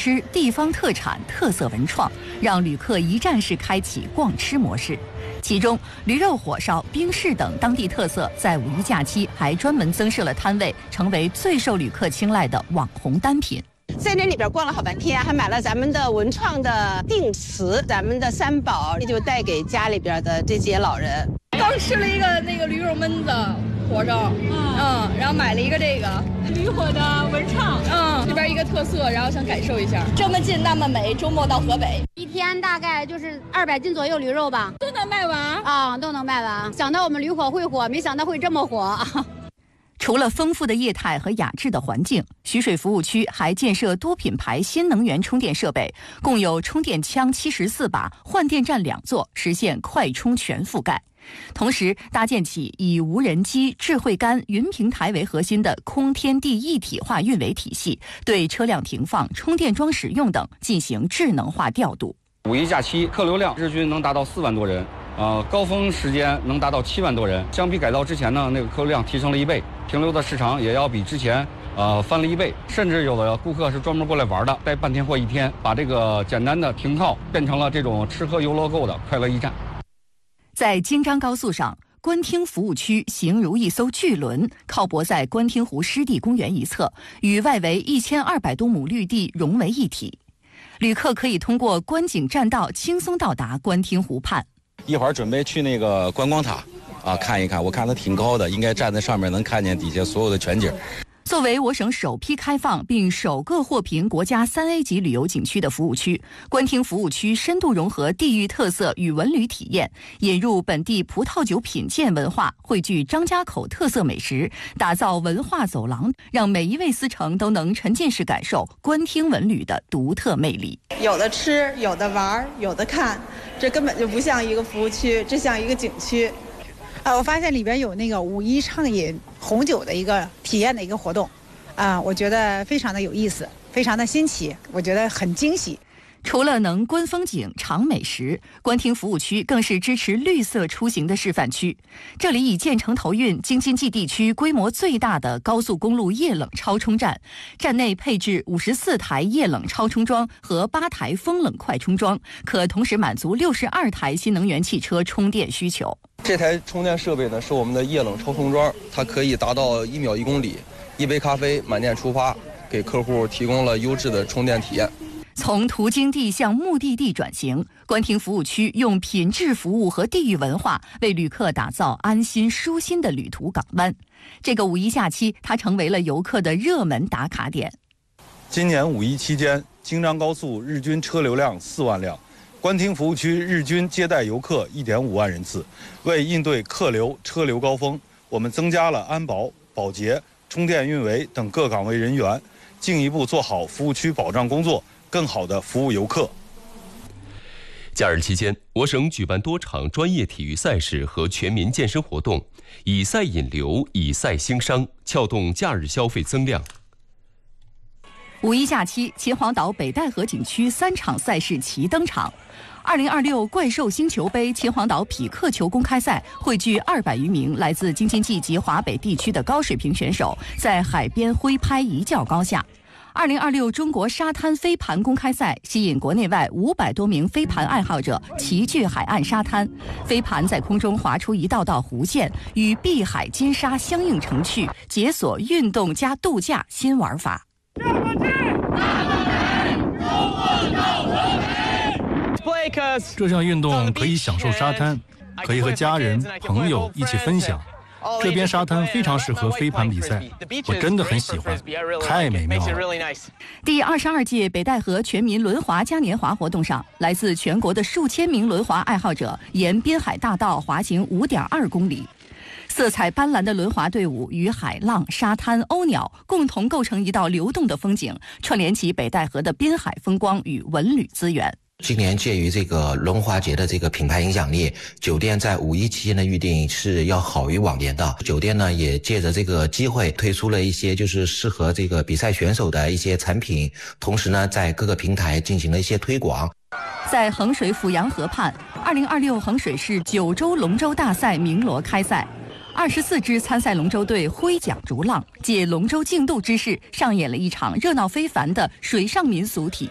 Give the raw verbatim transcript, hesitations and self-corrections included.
吃地方特产、特色文创，让旅客一站式开启逛吃模式。其中，驴肉火烧、冰室等当地特色，在五一假期还专门增设了摊位，成为最受旅客青睐的网红单品。 在这里边逛了好半天，还买了咱们的文创的定瓷，咱们的三宝，就带给家里边的这些老人。 刚吃了一个那个驴肉焖子火烧，嗯嗯，然后买了一个这个驴火的文创， 嗯，这边一个特色，然后想感受一下。这么近那么美，周末到河北， 一天大概就是二百斤左右驴肉吧， 都能卖完啊，都能卖完。想到我们驴火会火，没想到会这么火。 除了丰富的业态和雅致的环境，徐水服务区还建设多品牌新能源充电设备，共有充电枪七十四把、换电站两座，实现快充全覆盖。同时，搭建起以无人机、智慧杆、云平台为核心的空天地一体化运维体系，对车辆停放、充电桩使用等进行智能化调度。 五一假期客流量日均能达到四万多人。呃，高峰时间能达到七万多人，相比改造之前呢，那个客流量提升了一倍，停留的时长也要比之前呃翻了一倍，甚至有的顾客是专门过来玩的，待半天或一天，把这个简单的停靠变成了这种吃喝游乐购的快乐驿站。 在京张高速上，官厅服务区形如一艘巨轮，靠泊在官厅湖湿地公园一侧，与外围一千二百多亩绿地融为一体。旅客可以通过观景栈道轻松到达官厅湖畔。 一会儿准备去那个观光塔啊看一看，我看它挺高的，应该站在上面能看见底下所有的全景。 作为我省首批开放并首个获评国家三 A 级旅游景区的服务区，官厅服务区深度融合地域特色与文旅体验，引入本地葡萄酒品鉴文化，汇聚张家口特色美食，打造文化走廊，让每一位司乘都能沉浸式感受官厅文旅的独特魅力。 有的吃，有的玩，有的看，这根本就不像一个服务区，这像一个景区。 呃，我发现里边有那个五一畅饮红酒的一个体验的一个活动，啊、呃，我觉得非常的有意思，非常的新奇，我觉得很惊喜。 除了能观风景、尝美食，官厅服务区更是支持绿色出行的示范区。这里以建成投运京津冀地区规模最大的高速公路液冷超充站，站内配置五十四台液冷超充桩和八台风冷快充桩，可同时满足六十二台新能源汽车充电需求。 这台充电设备呢是我们的液冷超充桩，它可以达到一秒一公里，一杯咖啡满电出发，给客户提供了优质的充电体验。 从途经地向目的地转型，官厅服务区用品质服务和地域文化为旅客打造安心舒心的旅途港湾。这个五一假期，它成为了游客的热门打卡点。 今年五一期间，京张高速日均车流量四万辆，官厅服务区日均接待游客一点五万人次。为应对客流、车流高峰，我们增加了安保、保洁、充电运维等各岗位人员，进一步做好服务区保障工作，更好地服务游客。 假日期间，我省举办多场专业体育赛事和全民健身活动，以赛引流，以赛兴商，撬动假日消费增量。 五一假期，秦皇岛北戴河景区三场赛事齐登场。二零二六怪兽星球杯秦皇岛匹克球公开赛汇聚二百余名来自京津冀及华北地区的高水平选手，在海边挥拍一较高下。二零二六中国沙滩飞盘公开赛吸引国内外五百多名飞盘爱好者齐聚海岸沙滩，飞盘在空中划出一道道弧线，与碧海金沙相映成趣，解锁运动加度假新玩法。 这项运动可以享受沙滩，可以和家人、朋友一起分享。这边沙滩非常适合飞盘比赛，我真的很喜欢，太美妙了。 第二十二届北戴河全民轮滑嘉年华活动上，来自全国的数千名轮滑爱好者沿滨海大道滑行 五点二公里。色彩斑斓的轮滑队伍与海浪、沙滩、鸥鸟共同构成一道流动的风景，串联起北戴河的滨海风光与文旅资源。 今年介于这个轮滑节的这个品牌影响力，酒店在五一期间的预订是要好于往年的。酒店呢也借着这个机会推出了一些就是适合这个比赛选手的一些产品，同时呢在各个平台进行了一些推广。 在衡水阜阳河畔，二零二六衡水市九州龙舟大赛鸣锣开赛。二十四支参赛龙舟队挥桨逐浪，借龙舟竞渡之势，上演了一场热闹非凡的水上民俗体